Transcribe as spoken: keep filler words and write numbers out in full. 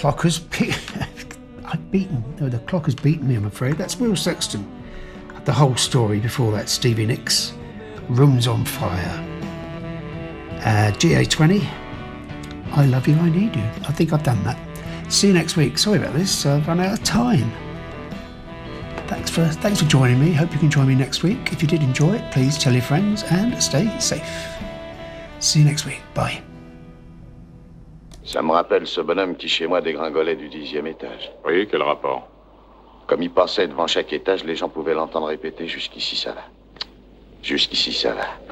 clock has be- I've beaten. No, the clock has beaten me, I'm afraid. That's Will Sexton. The whole story before that, Stevie Nicks, Rooms on Fire. Uh, G A twenty, I Love You, I Need You. I think I've done that. See you next week. Sorry about this, I've run out of time. Thanks for, thanks for joining me. Hope you can join me next week. If you did enjoy it, please tell your friends and stay safe. See you next week. Bye. Ça me rappelle ce bonhomme qui, chez moi, dégringolait du dixième étage. Oui, quel rapport? Comme il passait devant chaque étage, les gens pouvaient l'entendre répéter « Jusqu'ici, ça va. Jusqu'ici, ça va. »